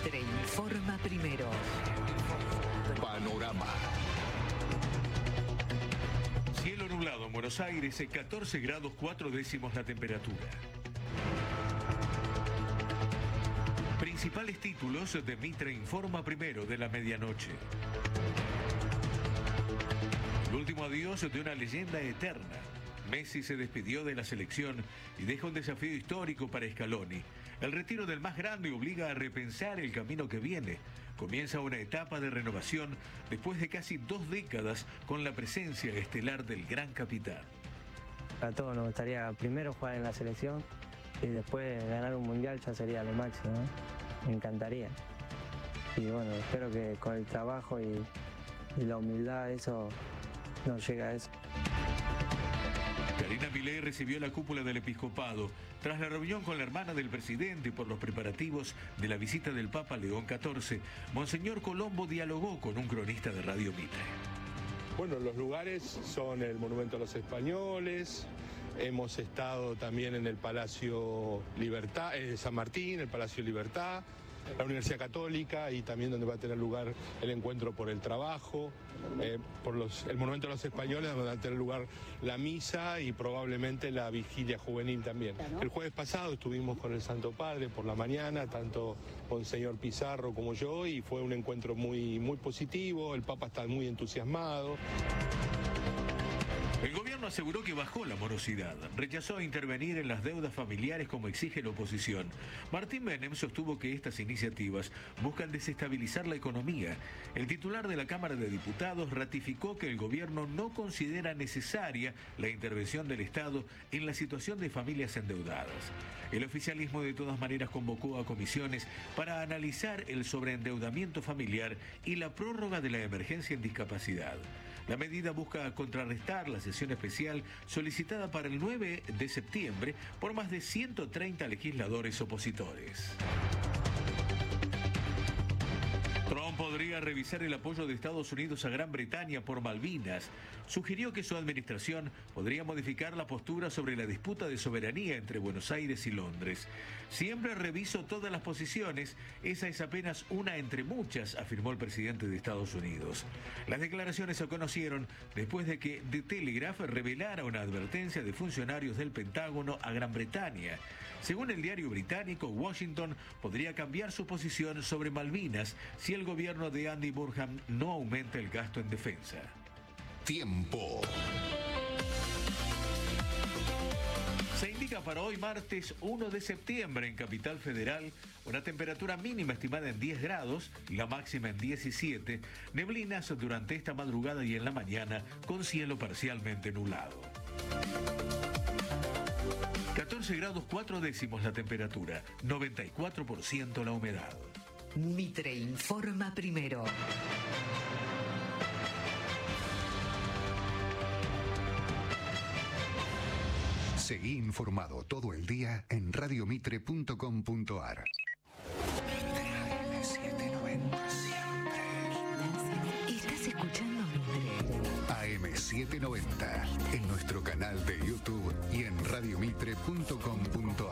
Mitre informa primero. Panorama. Cielo nublado en Buenos Aires, 14 grados 4 décimos la temperatura. Principales títulos de Mitre informa primero de la medianoche. El último adiós de una leyenda eterna. Messi se despidió de la selección y deja un desafío histórico para Scaloni. El retiro del más grande obliga a repensar el camino que viene. Comienza una etapa de renovación después de casi 2 décadas con la presencia estelar del gran capitán. A todos nos gustaría primero jugar en la selección y después ganar un mundial, ya sería lo máximo, ¿no? Me encantaría. Y bueno, espero que con el trabajo y la humildad eso nos llega a eso. Karina Milei recibió la cúpula del episcopado tras la reunión con la hermana del presidente por los preparativos de la visita del Papa León XIV. Monseñor Colombo dialogó con un cronista de Radio Mitre. Bueno, los lugares son el Monumento a los Españoles, hemos estado también en el Palacio Libertad, San Martín, el Palacio Libertad, la Universidad Católica y también donde va a tener lugar el encuentro por el trabajo, el Monumento a los Españoles donde va a tener lugar la misa y probablemente la vigilia juvenil también. El jueves pasado estuvimos con el Santo Padre por la mañana, tanto Monseñor Pizarro como yo, y fue un encuentro muy positivo, el Papa está muy entusiasmado. El gobierno aseguró que bajó la morosidad, rechazó intervenir en las deudas familiares como exige la oposición. Martín Menem sostuvo que estas iniciativas buscan desestabilizar la economía. El titular de la Cámara de Diputados ratificó que el gobierno no considera necesaria la intervención del Estado en la situación de familias endeudadas. El oficialismo de todas maneras convocó a comisiones para analizar el sobreendeudamiento familiar y la prórroga de la emergencia en discapacidad. La medida busca contrarrestar la sesión especial solicitada para el 9 de septiembre por más de 130 legisladores opositores. Trump podría revisar el apoyo de Estados Unidos a Gran Bretaña por Malvinas. Sugirió que su administración podría modificar la postura sobre la disputa de soberanía entre Buenos Aires y Londres. Siempre reviso todas las posiciones, esa es apenas una entre muchas, afirmó el presidente de Estados Unidos. Las declaraciones se conocieron después de que The Telegraph revelara una advertencia de funcionarios del Pentágono a Gran Bretaña. Según el diario británico, Washington podría cambiar su posición sobre Malvinas si el gobierno de Andy Burnham no aumenta el gasto en defensa. Tiempo. Se indica para hoy martes 1 de septiembre en Capital Federal una temperatura mínima estimada en 10 grados y la máxima en 17, neblinas durante esta madrugada y en la mañana con cielo parcialmente nublado. 14 grados 4 décimos la temperatura, 94% la humedad. Mitre informa primero. Seguí informado todo el día en radiomitre.com.ar. Estás escuchando Mitre. AM790 en nuestro canal de YouTube y en radiomitre.com.ar.